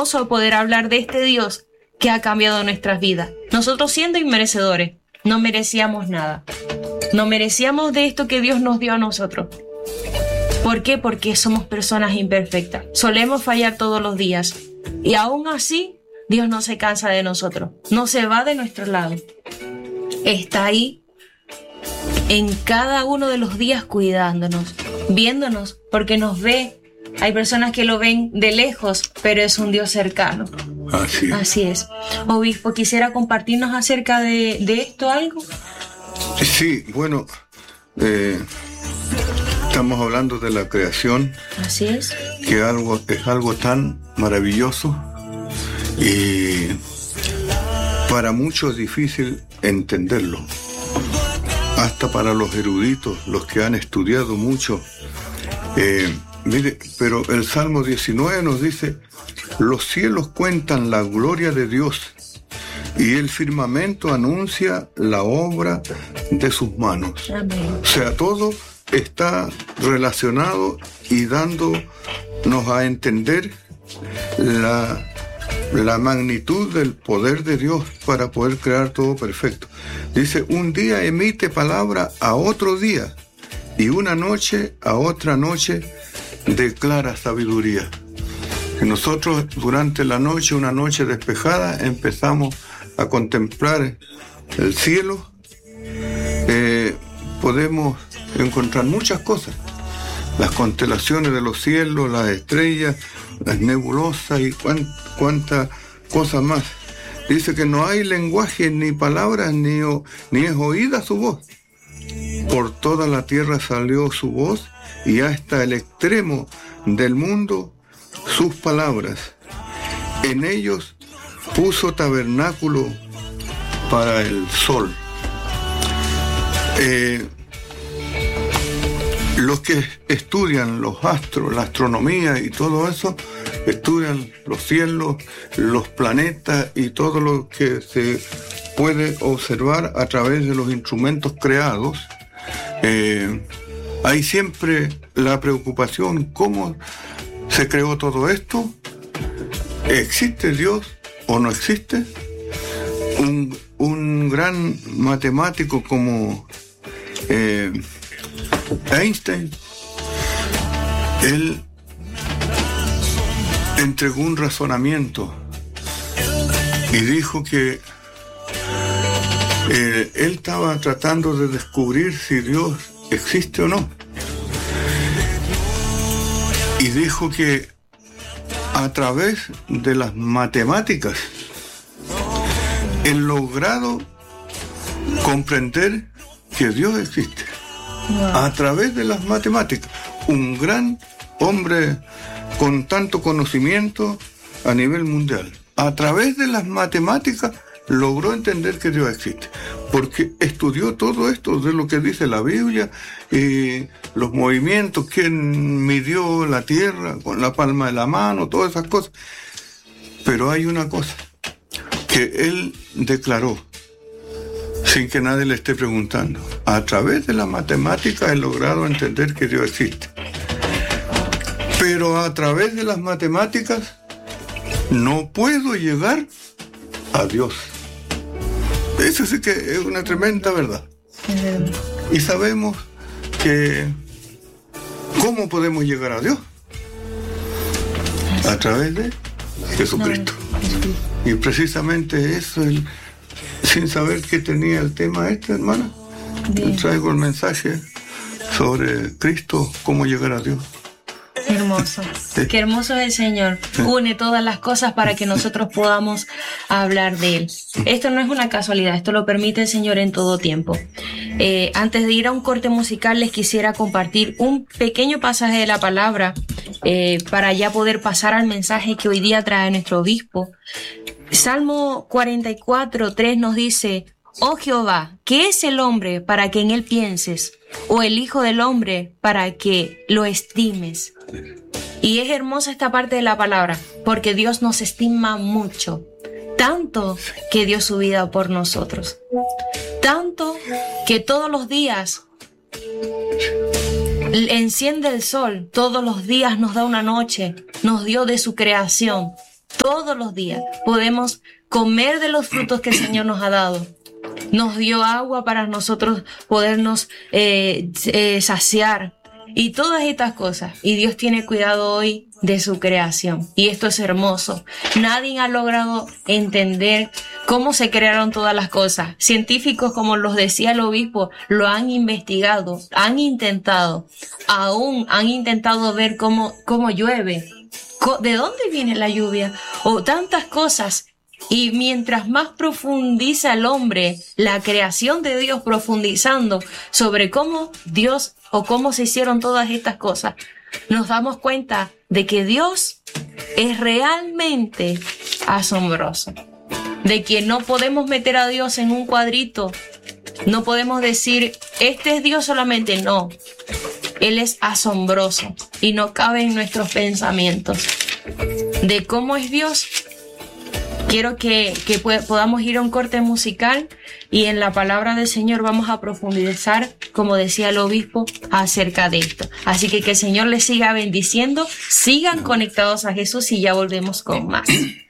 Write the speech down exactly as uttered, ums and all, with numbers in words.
hermoso poder hablar de este Dios que ha cambiado nuestras vidas. Nosotros siendo inmerecedores, no merecíamos nada. No merecíamos de esto que Dios nos dio a nosotros. ¿Por qué? Porque somos personas imperfectas. Solemos fallar todos los días. Y aún así, Dios no se cansa de nosotros. No se va de nuestro lado. Está ahí en cada uno de los días cuidándonos, viéndonos, porque nos ve. Hay personas que lo ven de lejos, pero es un Dios cercano. Así es. Así es. Obispo, ¿quisiera compartirnos acerca de, de esto algo? Sí, bueno, eh, estamos hablando de la creación. Así es. Que algo, es algo tan maravilloso y para muchos es difícil entenderlo. Hasta para los eruditos, los que han estudiado mucho. Eh, mire, pero el Salmo diecinueve nos dice: los cielos cuentan la gloria de Dios y el firmamento anuncia la obra de sus manos. Amén. O sea, todo está relacionado y dándonos a entender la, la magnitud del poder de Dios para poder crear todo perfecto. Dice: un día emite palabra a otro día y una noche a otra noche declara sabiduría. Y nosotros durante la noche, una noche despejada, empezamos a contemplar el cielo. Eh, podemos encontrar muchas cosas, las constelaciones de los cielos, las estrellas, las nebulosas y cuan, cuántas cosas más. Dice que no hay lenguaje ni palabras ni, o, ni es oída su voz. Por toda la tierra salió su voz y hasta el extremo del mundo sus palabras. En ellos puso tabernáculo para el sol. Eh, los que estudian los astros, la astronomía y todo eso, estudian los cielos, los planetas y todo lo que se puede observar a través de los instrumentos creados. Eh, hay siempre la preocupación: ¿cómo se creó todo esto? ¿Existe Dios o no existe? Un, un gran matemático como eh, Einstein, él entregó un razonamiento y dijo que eh, él estaba tratando de descubrir si Dios existe o no. Y dijo que a través de las matemáticas él logrado comprender que Dios existe. Wow. A través de las matemáticas. Un gran hombre con tanto conocimiento a nivel mundial. A través de las matemáticas logró entender que Dios existe. Porque estudió todo esto de lo que dice la Biblia y los movimientos, quién midió la tierra con la palma de la mano, todas esas cosas. Pero hay una cosa que él declaró sin que nadie le esté preguntando: a través de la matemática he logrado entender que Dios existe, pero a través de las matemáticas no puedo llegar a Dios. Eso sí que es una tremenda verdad. Y sabemos que ¿cómo podemos llegar a Dios? A través de Jesucristo. Y precisamente eso, el, sin saber que tenía el tema este, hermana, bien, traigo el mensaje sobre Cristo, cómo llegar a Dios. Hermoso, sí. Qué hermoso es el Señor. Sí. Une todas las cosas para que nosotros podamos hablar de Él. Esto no es una casualidad, esto lo permite el Señor en todo tiempo. Eh, antes de ir a un corte musical, les quisiera compartir un pequeño pasaje de la palabra eh, para ya poder pasar al mensaje que hoy día trae nuestro obispo. Salmo cuarenta y cuatro, tres nos dice: oh Jehová, ¿qué es el hombre para que en él pienses? O el hijo del hombre para que lo estimes. Y es hermosa esta parte de la palabra, porque Dios nos estima mucho, tanto que dio su vida por nosotros, tanto que todos los días enciende el sol, todos los días nos da una noche, nos dio de su creación, Todos los días podemos comer de los frutos que el Señor nos ha dado. Nos dio agua para nosotros podernos eh, eh, saciar y todas estas cosas. Y Dios tiene cuidado hoy de su creación. Y esto es hermoso. Nadie ha logrado entender cómo se crearon todas las cosas. Científicos, como los decía el obispo, lo han investigado, han intentado, aún han intentado ver cómo, cómo llueve, de dónde viene la lluvia, o tantas cosas. Y mientras más profundiza el hombre la creación de Dios, profundizando sobre cómo Dios o cómo se hicieron todas estas cosas, nos damos cuenta de que Dios es realmente asombroso. De que no podemos meter a Dios en un cuadrito. No podemos decir, este es Dios solamente. No. Él es asombroso y no cabe en nuestros pensamientos. De cómo es Dios, quiero que, que podamos ir a un corte musical y en la palabra del Señor vamos a profundizar, como decía el obispo, acerca de esto. Así que que el Señor les siga bendiciendo, sigan conectados a Jesús y ya volvemos con más.